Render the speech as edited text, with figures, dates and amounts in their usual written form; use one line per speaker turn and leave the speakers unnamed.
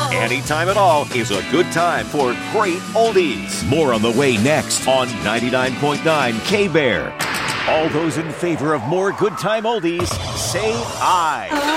Anytime at all is a good time for great oldies. More on the way next on 99.9 K-Bear. All those in favor of more good time oldies, say aye.